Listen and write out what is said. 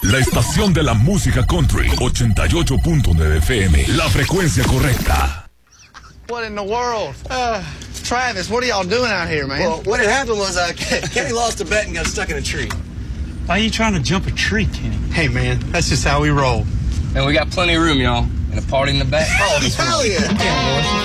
La estación de la música country, 88.9 FM, la frecuencia correcta. What in the world? Travis, what are y'all doing out here, man? Well, what had happened was Kenny lost a bet and got stuck in a tree. Why are you trying to jump a tree, Kenny? Hey, man, that's just how we roll. And we got plenty of room, y'all. And a party in the back. Oh, hell yeah.